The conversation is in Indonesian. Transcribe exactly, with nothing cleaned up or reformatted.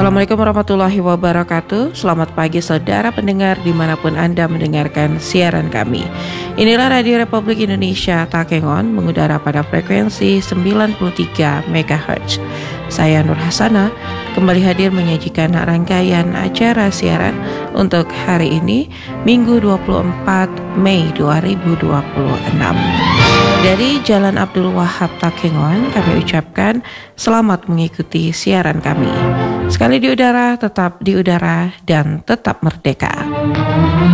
Assalamualaikum warahmatullahi wabarakatuh. Selamat pagi saudara pendengar dimanapun Anda mendengarkan siaran kami. Inilah Radio Republik Indonesia Takengon, mengudara pada frekuensi sembilan puluh tiga megahertz. Saya Nur Hasana kembali hadir menyajikan rangkaian acara siaran untuk hari ini, Minggu dua puluh empat Mei dua ribu dua puluh enam. Dari Jalan Abdul Wahab Takengon, kami ucapkan selamat mengikuti siaran kami. Sekali di udara, tetap di udara, dan tetap merdeka.